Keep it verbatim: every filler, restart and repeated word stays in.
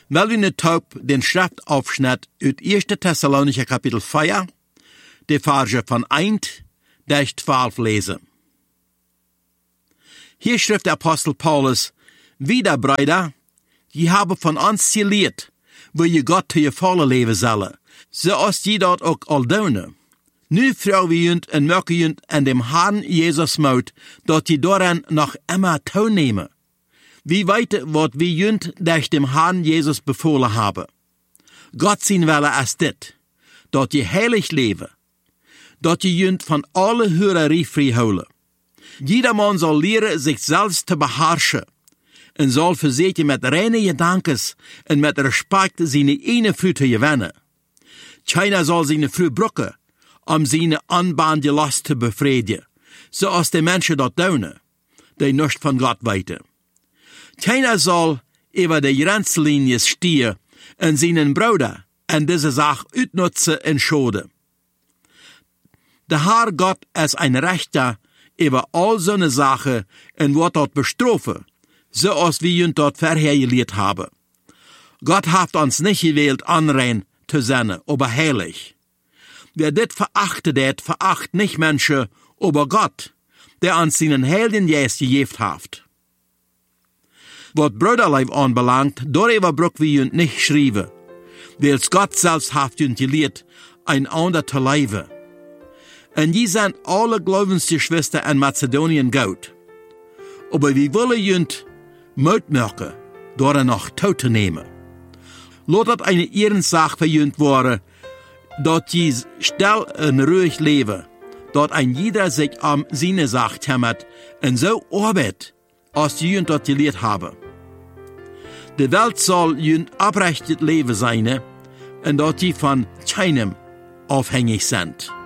Weil wir nicht taub den Schriftaufschnitt uit erster Thessalonicher Kapitel vier, die Verse von eins bis zwölf lesen. Hier schreibt der Apostel Paulus, wieder, Brüder, je habe von uns gelehrt, wo je Gott zu je volle leben solle, so als je dat ook al doen. Nu vrouw we junt en merken junt an dem Herrn Jesus Mut, dat je daran noch immer teilnehmen. Wie weit wat wir junt durch dem Herrn Jesus befohlen haben. Gott zien welle als dit, dat je heilig leven, dat je junt von alle Hurerei vrijhouden. Jedermann soll leren sich selbst zu beherrschen en soll für sich mit reine Gedankens en mit Respekt seine eine Frau zu gewinnen. Keiner soll seine Frau brücken, um seine anbahnende Last zu befriedigen, so als die Menschen dort tun, die nicht von Gott weiten. Keiner soll über die Grenzlinie stehen und seinen Bruder an diese Sache utnutzen und schaden. Der Herr Gott ist ein Rechter über all so eine Sache und wird dort bestrafen, so als wir uns dort vorher gelehrt haben. Gott hat uns nicht gewählt, anrein zu sein, aber heilig. Wer dit verachtet hat, veracht nicht Menschen, aber Gott, der uns seinen Heiligen Geist gegeben hat. Was Brüderleib anbelangt, darüber brauchen wir uns nicht schreiben, weil Gott selbst hat uns gelehrt, einander zu leben. Und die sind alle Glaubensgeschwister in Mazedonien gut. Aber wir wollen uns Mut machen, daran noch teilzunehmen. Lass das eine Ehrensache für uns werden, dass sie still und ruhig leben, dass ein jeder sich am seine Sache kümmert und so arbeitet, als die uns dort gelehrt haben. Die Welt soll ein abrechtes Leben sein und dass sie von keinem abhängig sind.